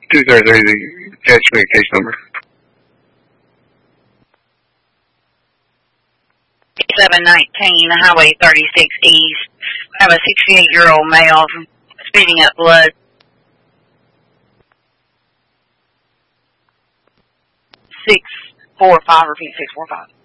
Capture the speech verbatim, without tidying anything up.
two thirty-three, the catch me case number. seven nineteen, Highway thirty-six East. I have a sixty-eight-year-old male spitting up blood. six four five, repeat six four five.